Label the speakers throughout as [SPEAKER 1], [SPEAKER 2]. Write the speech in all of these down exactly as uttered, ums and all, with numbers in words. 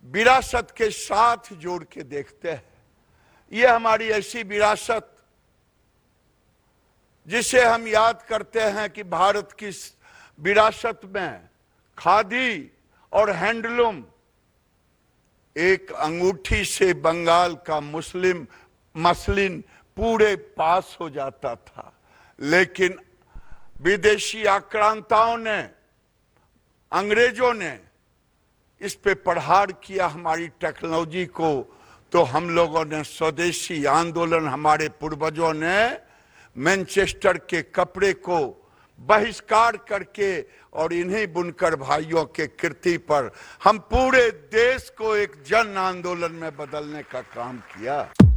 [SPEAKER 1] विरासत के साथ जोड़ के देखते हैं। ये हमारी ऐसी विरासत जिसे हम याद करते हैं कि भारत की विरासत में खादी और हैंडलूम, एक अंगूठी से बंगाल का मुस्लिम मसलिन पूरे पास हो जाता था, लेकिन विदेशी आक्रांताओं ने, अंग्रेजों ने इस पे प्रहार किया हमारी टेक्नोलॉजी को, तो हम लोगों ने स्वदेशी आंदोलन, हमारे पूर्वजों ने मैनचेस्टर के कपड़े को बहिष्कार करके और इन्हीं बुनकर भाइयों के कृति पर हम पूरे देश को एक जन आंदोलन में बदलने का काम किया।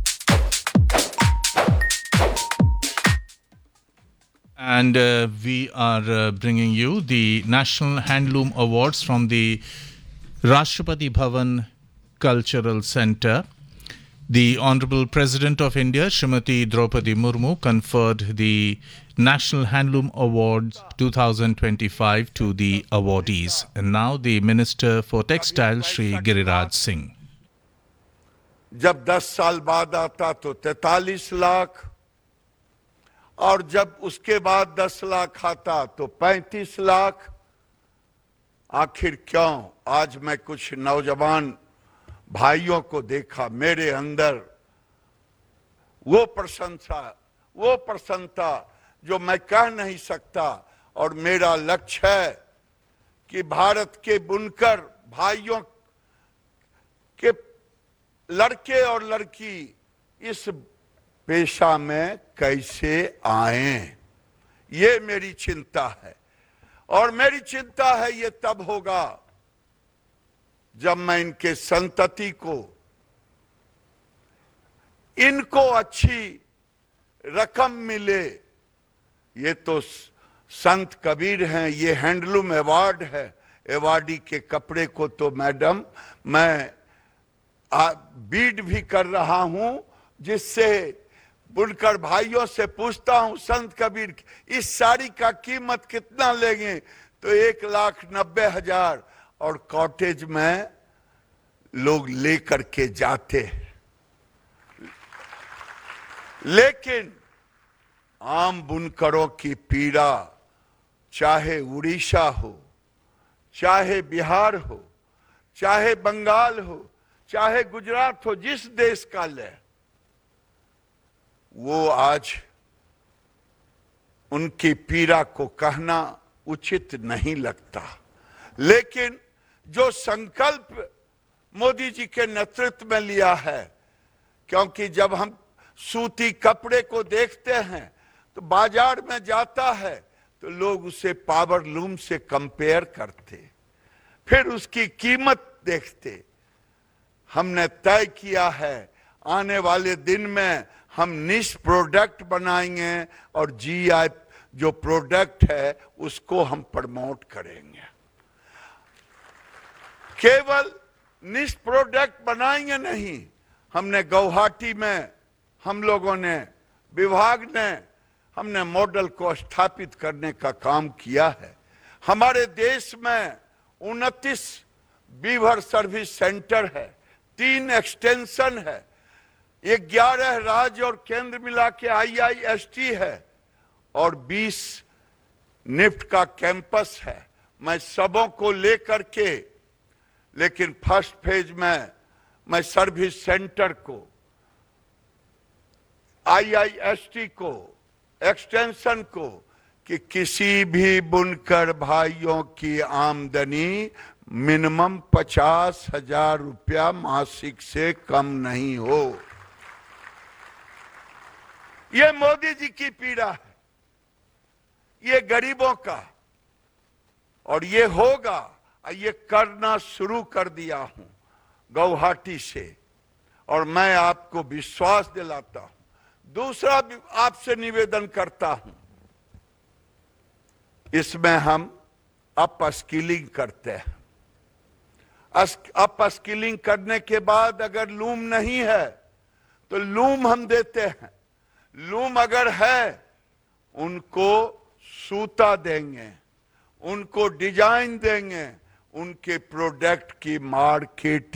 [SPEAKER 2] And uh, we are uh, bringing you the National Handloom Awards from the Rashtrapati Bhavan Cultural Centre. The Honorable President of India, Srimati Draupadi Murmu, conferred the National Handloom Awards twenty twenty-five to the awardees. And now the Minister for Textiles, Shri Giriraj Singh.
[SPEAKER 1] जब दस साल बाद आता तो तैतालीस लाख, और जब उसके बाद दस लाख आता तो पैंतीस लाख। आखिर क्यों? आज मैं कुछ नौजवान भाइयों को देखा, मेरे अंदर वो प्रशंसा, वो प्रसन्नता जो मैं कह नहीं सकता, और मेरा लक्ष्य है कि भारत के बुनकर भाइयों के लड़के और लड़की इस पेशा में कैसे आएं, ये मेरी चिंता है। और मेरी चिंता है ये तब होगा जब मैं इनके संतति को, इनको अच्छी रकम मिले। ये तो संत कबीर हैं, ये हैंडलूम अवार्ड है, अवार्डी के कपड़े को तो मैडम मैं बीड भी कर रहा हूं, जिससे बुनकर भाइयों से पूछता हूं, संत कबीर इस साड़ी का कीमत कितना लेंगे? तो एक लाख नब्बे हजार, और कॉटेज में लोग लेकर के जाते हैं। लेकिन आम बुनकरों की पीड़ा, चाहे उड़ीसा हो, चाहे बिहार हो, चाहे बंगाल हो, चाहे गुजरात हो, जिस देश का ले, वो आज उनकी पीड़ा को कहना उचित नहीं लगता। लेकिन जो संकल्प मोदी जी के नेतृत्व में लिया है, क्योंकि जब हम सूती कपड़े को देखते हैं तो बाजार में जाता है तो लोग उसे पावर लूम से कंपेयर करते, फिर उसकी कीमत देखते। हमने तय किया है आने वाले दिन में हम निश प्रोडक्ट बनाएंगे और जीआई जो प्रोडक्ट है उसको हम प्रमोट करेंगे। केवल निश प्रोडक्ट बनाएंगे नहीं, हमने गुवाहाटी में हम लोगों ने, विभाग ने, हमने मॉडल को स्थापित करने का काम किया है। हमारे देश में उनतीस वीवर सर्विस सेंटर है, तीन एक्सटेंशन है, ग्यारह राज्य और केंद्र मिला के आई आई एस टी है, और बीस निफ्ट का कैंपस है। मैं सबों को लेकर के, लेकिन फर्स्ट फेज में मैं सर्विस सेंटर को, आई आई एस टी को, एक्सटेंशन को, कि किसी भी बुनकर भाइयों की आमदनी मिनिमम पचास हजार रुपया मासिक से कम नहीं हो। ये मोदी जी की पीड़ा है, ये गरीबों का, और ये होगा। ये करना शुरू कर दिया हूं गुवाहाटी से, और मैं आपको विश्वास दिलाता हूं। दूसरा भी आपसे निवेदन करता हूं, इसमें हम अप स्किलिंग करते हैं। अप स्किलिंग करने के बाद अगर लूम नहीं है तो लूम हम देते हैं, लूम अगर है उनको सूता देंगे, उनको डिजाइन देंगे, उनके प्रोडक्ट की मार्केट